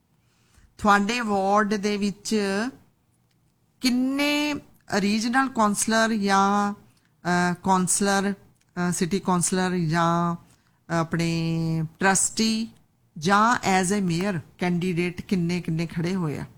ਤੁਹਾਡੇ ਵਾਰਡ ਦੇ ਵਿੱਚ ਕਿੰਨੇ ਰੀਜਨਲ ਕਾਉਂਸਲਰ ਜਾਂ ਕਾਉਂਸਲਰ, ਸਿਟੀ ਕਾਉਂਸਲਰ ਜਾਂ ਆਪਣੇ ਟਰਸਟੀ ਜਾਂ ਐਜ਼ ਏ ਮੇਅਰ ਕੈਂਡੀਡੇਟ ਕਿੰਨੇ ਕਿੰਨੇ ਖੜੇ ਹੋਏ ਆ।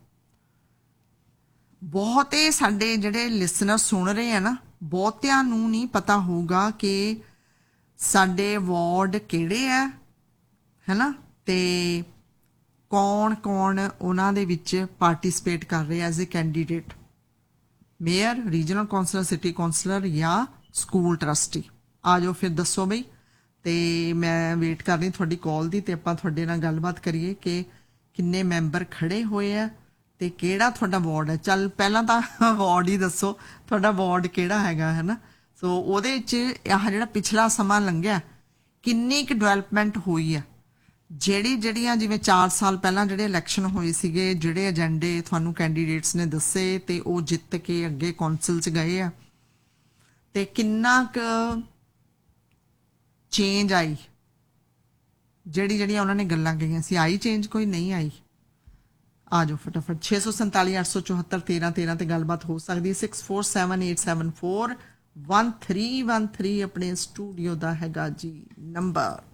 ਬਹੁਤੇ ਸਾਡੇ ਜਿਹੜੇ ਲਿਸਨਰ ਸੁਣ ਰਹੇ ਆ ਨਾ, ਬਹੁਤਿਆਂ ਨੂੰ ਨਹੀਂ ਪਤਾ ਹੋਊਗਾ ਕਿ ਸਾਡੇ ਵਾਰਡ ਕਿਹੜੇ ਆ, ਹੈ ਨਾ, ਤੇ ਕੌਣ ਕੌਣ ਉਹਨਾਂ ਦੇ ਵਿੱਚ ਪਾਰਟਿਸਿਪੇਟ ਕਰ ਰਹੇ as a candidate, mayor, regional councillor, city councillor ਜਾਂ ਸਕੂਲ ਟਰਸਟੀ। ਆ ਜਾਓ ਫਿਰ ਦੱਸੋ ਬਈ, ਤੇ ਮੈਂ ਵੇਟ ਕਰ ਰਹੀ ਤੁਹਾਡੀ ਕਾਲ ਦੀ, ਤੇ ਆਪਾਂ ਤੁਹਾਡੇ ਨਾਲ ਗੱਲਬਾਤ ਕਰੀਏ ਕਿ ਕਿੰਨੇ ਮੈਂਬਰ ਖੜੇ ਹੋਏ ਆ ਤੇ ਕਿਹੜਾ ਤੁਹਾਡਾ ਵਾਰਡ ਹੈ। ਚੱਲ ਪਹਿਲਾਂ ਤਾਂ ਵਾਰਡ ਹੀ ਦੱਸੋ, ਤੁਹਾਡਾ ਵਾਰਡ ਕਿਹੜਾ ਹੈਗਾ, ਹੈ ਨਾ। ਸੋ ਉਹਦੇ ਵਿੱਚ ਆਹ ਜਿਹੜਾ ਪਿਛਲਾ ਸਮਾਂ ਲੰਘਿਆ ਕਿੰਨੀ ਕੁ ਡਿਵੈਲਪਮੈਂਟ ਹੋਈ ਆ, ਜਿਹੜੀ ਜਿਹੜੀਆਂ ਜਿਵੇਂ ਚਾਰ ਸਾਲ ਪਹਿਲਾਂ ਜਿਹੜੇ ਇਲੈਕਸ਼ਨ ਹੋਏ ਸੀਗੇ, ਜਿਹੜੇ ਏਜੰਡੇ ਤੁਹਾਨੂੰ ਕੈਂਡੀਡੇਟਸ ਨੇ ਦੱਸੇ ਤੇ ਉਹ ਜਿੱਤ ਕੇ ਅੱਗੇ ਕੌਂਸਲ 'ਚ ਗਏ ਆ, ਤੇ ਕਿੰਨਾ ਕੁ ਚੇਂਜ ਆਈ, ਜਿਹੜੀ ਜਿਹੜੀਆਂ ਉਹਨਾਂ ਨੇ ਗੱਲਾਂ ਕਹੀਆਂ ਸੀ, ਆਈ ਚੇਂਜ, ਕੋਈ ਨਹੀਂ ਆਈ। ਆ ਜਾਓ ਫਟਾਫਟ, ਛੇ ਸੌ ਸੰਤਾਲੀ ਅੱਠ ਸੌ ਚੌਹੱਤਰ ਤੇਰਾਂ ਤੇਰਾਂ ਤੇ ਗੱਲਬਾਤ ਹੋ ਸਕਦੀ ਹੈ। Six four seven eight seven four one three one three ਆਪਣੇ ਸਟੂਡੀਓ ਦਾ ਹੈਗਾ ਜੀ ਨੰਬਰ।